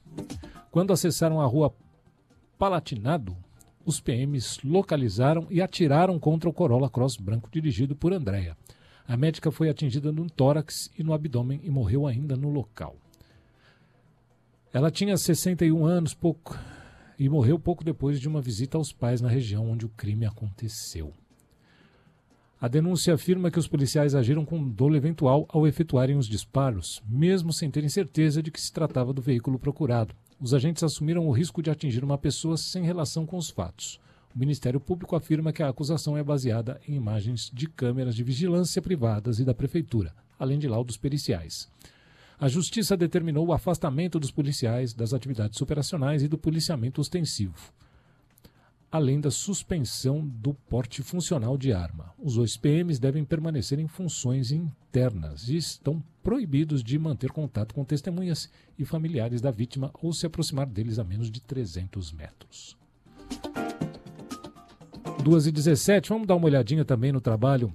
Quando acessaram a rua Palatinado, os PMs localizaram e atiraram contra o Corolla Cross branco dirigido por Andréia. A médica foi atingida no tórax e no abdômen e morreu ainda no local. Ela tinha 61 anos e morreu pouco depois de uma visita aos pais na região onde o crime aconteceu. A denúncia afirma que os policiais agiram com dolo eventual ao efetuarem os disparos, mesmo sem terem certeza de que se tratava do veículo procurado. Os agentes assumiram o risco de atingir uma pessoa sem relação com os fatos. O Ministério Público afirma que a acusação é baseada em imagens de câmeras de vigilância privadas e da Prefeitura, além de laudos periciais. A Justiça determinou o afastamento dos policiais das atividades operacionais e do policiamento ostensivo, além da suspensão do porte funcional de arma. Os 2 PMs devem permanecer em funções internas e estão proibidos de manter contato com testemunhas e familiares da vítima ou se aproximar deles a menos de 300 metros. 2h17, vamos dar uma olhadinha também no trabalho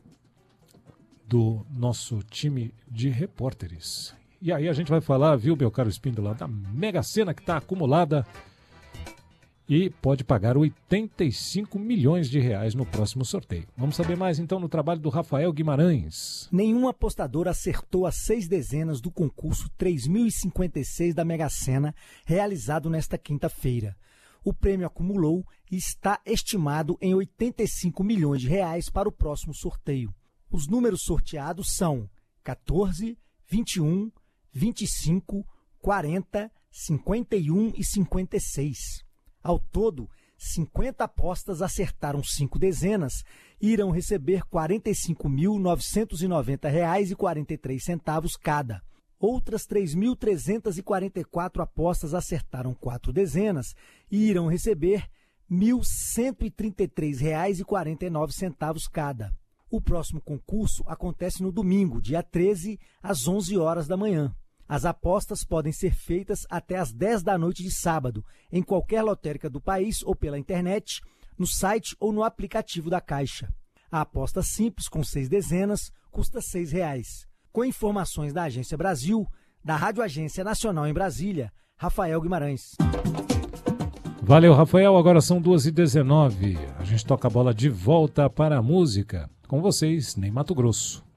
do nosso time de repórteres. E aí a gente vai falar, viu, meu caro Espíndola, da Mega Sena que está acumulada e pode pagar 85 milhões de reais no próximo sorteio. Vamos saber mais então no trabalho do Rafael Guimarães. Nenhum apostador acertou as 6 dezenas do concurso 3056 da Mega Sena, realizado nesta quinta-feira. O prêmio acumulou e está estimado em 85 milhões de reais para o próximo sorteio. Os números sorteados são 14, 21, 25, 40, 51 e 56. Ao todo, 50 apostas acertaram 5 dezenas e irão receber R$ 45.990,43 cada. Outras 3.344 apostas acertaram 4 dezenas e irão receber R$ 1.133,49 cada. O próximo concurso acontece no domingo, dia 13, às 11 horas da manhã. As apostas podem ser feitas até às 10 da noite de sábado, em qualquer lotérica do país ou pela internet, no site ou no aplicativo da Caixa. A aposta simples, com 6 dezenas, custa R$ 6. Com informações da Agência Brasil, da Rádio Agência Nacional em Brasília, Rafael Guimarães. Valeu, Rafael. Agora são 2h19. A gente toca a bola de volta para a música. Com vocês, Ney Matogrosso.